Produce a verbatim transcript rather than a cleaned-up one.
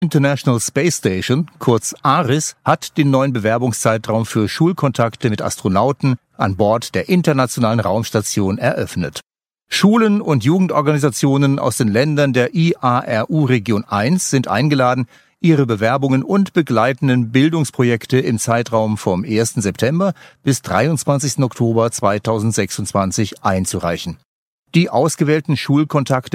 International Space Station, kurz ARIS, hat den neuen Bewerbungszeitraum für Schulkontakte mit Astronauten an Bord der Internationalen Raumstation eröffnet. Schulen und Jugendorganisationen aus den Ländern der I A R U-Region eins sind eingeladen, ihre Bewerbungen und begleitenden Bildungsprojekte im Zeitraum vom ersten September bis dreiundzwanzigsten Oktober zweitausendsechsundzwanzig einzureichen. Die ausgewählten Schulkontakte